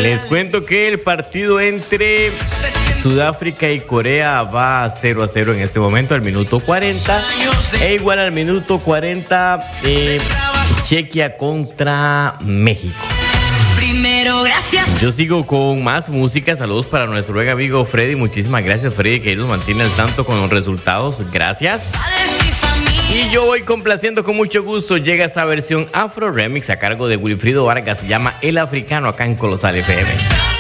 Les cuento que el partido entre Sudáfrica y Corea va 0-0 en este momento, al minuto 40. E igual al minuto 40, Chequia contra México. Primero, gracias. Yo sigo con más música. Saludos para nuestro buen amigo Freddy. Muchísimas gracias, Freddy, que nos mantiene al tanto con los resultados. Gracias. Y yo voy complaciendo con mucho gusto. Llega esa versión Afro Remix a cargo de Wilfrido Vargas. Se llama El Africano acá en Colosal FM.